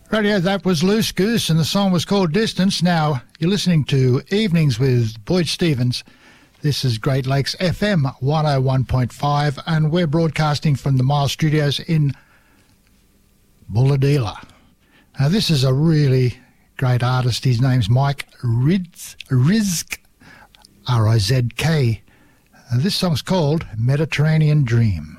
Radio, that was Loose Goose, and the song was called Distance. Now, you're listening to Evenings with Boyd Stevens. This is Great Lakes FM 101.5, and we're broadcasting from the Mile Studios in Bulahdelah. Now, this is a really great artist. His name's Mike Rizk, R-I-Z-K. This song's called Mediterranean Dream.